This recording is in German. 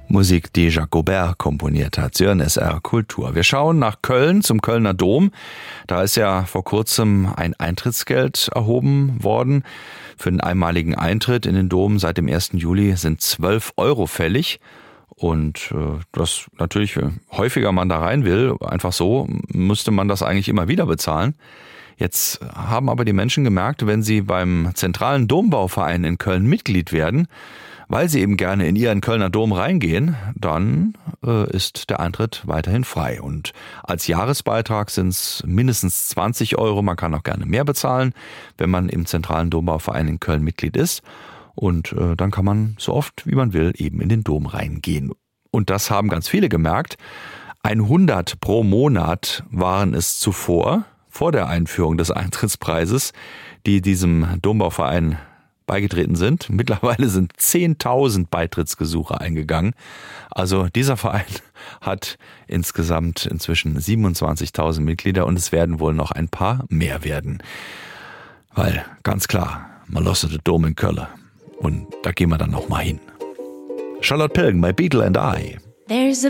Musik, die Jacobert komponiert hat. Sie hören SR Kultur. Wir schauen nach Köln zum Kölner Dom. Da ist ja vor kurzem ein Eintrittsgeld erhoben worden. Für den einmaligen Eintritt in den Dom seit dem 1. Juli sind 12 € fällig. Und das natürlich, häufiger man da rein will, einfach so, müsste man das eigentlich immer wieder bezahlen. Jetzt haben aber die Menschen gemerkt, wenn sie beim zentralen Dombauverein in Köln Mitglied werden, weil sie eben gerne in ihren Kölner Dom reingehen, dann ist der Eintritt weiterhin frei. Und als Jahresbeitrag sind es mindestens 20 €. Man kann auch gerne mehr bezahlen, wenn man im zentralen Dombauverein in Köln Mitglied ist. Und dann kann man so oft, wie man will, eben in den Dom reingehen. Und das haben ganz viele gemerkt. 100 pro Monat waren es zuvor, vor der Einführung des Eintrittspreises, die diesem Dombauverein beigetreten sind. Mittlerweile sind 10.000 Beitrittsgesuche eingegangen. Also dieser Verein hat insgesamt inzwischen 27.000 Mitglieder und es werden wohl noch ein paar mehr werden. Weil, ganz klar, man lost den Dom in Köln. Und da gehen wir dann noch mal hin. Charlotte Pilgrim bei Beetle and I. There's a